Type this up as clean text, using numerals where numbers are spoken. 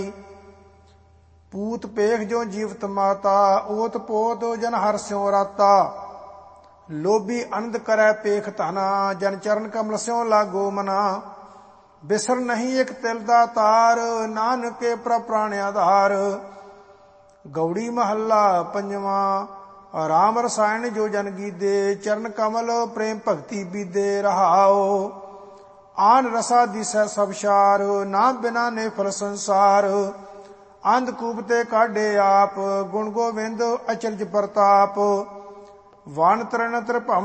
ਪੂਤ ਪੇਖ ਜੋ ਜੀਵਤ ਮਾਤਾ, ਓਤ ਪੋਤ ਜਨ ਹਰਿ ਸਿਉ ਰਾਤਾ। ਲੋਭੀ ਅਨੰਦ ਕਰੈ ਪੇਖ ਧਨਾ, ਜਨ ਚਰਨ ਕਮਲ ਸਿਉ ਲਾਗੋ ਮਨਾ। ਬਿਸਰ ਨਹੀਂ ਇਕ ਤਿਲ ਦਾ ਤਾਰ, ਨਾਨਕੇ ਪ੍ਰਭ ਪ੍ਰਾਣ ਆਧਾਰ। ਗੌੜੀ ਮਹੱਲਾ ਪੰਜਵਾਂ। ਰਾਮ ਰਸਾਇਣ ਜੋ ਜਨ ਗੀਦੇ, ਚਰਨ ਕਮਲ ਪ੍ਰੇਮ ਭਗਤੀ ਬੀਦੇ ਰਹਾਓ। ਆਨ ਰਸਾ ਦਿਸੈ ਸਭ ਸ਼ਾਰ, ਨਾਮ ਬਿਨਾ ਨੇ ਫਲ ਸੰਸਾਰ। ਅੰਧਕੂਪ ਤੇ ਕਾਢੇ ਆਪ, ਗੁਣ ਗੋਬਿੰਦ ਅਚਰਜ ਪ੍ਰਤਾਪ। ਵਨ ਤ੍ਰਿਣਤਰ ਭਵ